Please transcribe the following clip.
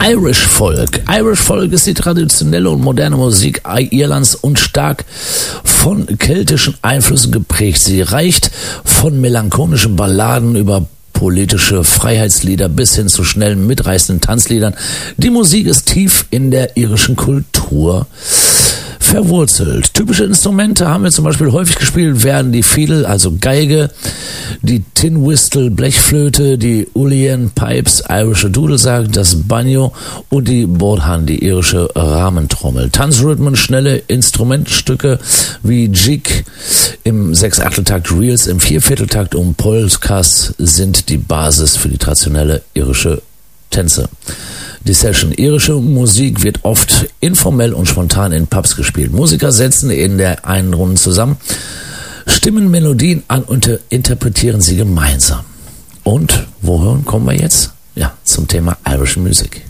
Irish Folk. Irish Folk ist die traditionelle und moderne Musik Irlands und stark von keltischen Einflüssen geprägt. Sie reicht von melancholischen Balladen über politische Freiheitslieder bis hin zu schnellen, mitreißenden Tanzliedern. Die Musik ist tief in der irischen Kultur verwurzelt. Typische Instrumente haben wir zum Beispiel häufig gespielt, werden die Fiddle, also Geige, die Tin Whistle, Blechflöte, die Uilleann Pipes, irische Dudelsack, das Banjo und die Bodhán, die irische Rahmentrommel. Tanzrhythmen, schnelle Instrumentstücke wie Jig im 6/8-Takt, Reels im 4/4-Takt und Polkas sind die Basis für die traditionelle irische Tänze. Die Session. Irische Musik wird oft informell und spontan in Pubs gespielt. Musiker setzen in der einen Runde zusammen, stimmen Melodien an und interpretieren sie gemeinsam. Und wohin kommen wir jetzt? Ja, zum Thema Irish Music.